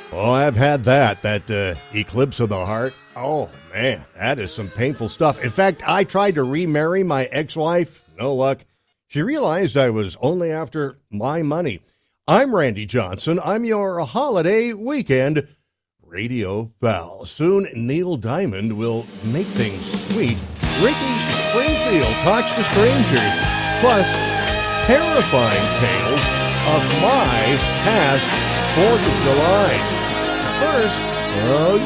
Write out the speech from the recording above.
Oh, I've had that eclipse of the heart. Oh, man, that is some painful stuff. In fact, I tried to remarry my ex-wife. No luck. She realized I was only after my money. I'm Randy Johnson. I'm your holiday weekend radio pal. Soon, Neil Diamond will make things sweet. Ricky Springfield talks to strangers. Plus, terrifying tales of my past 4th of July. First,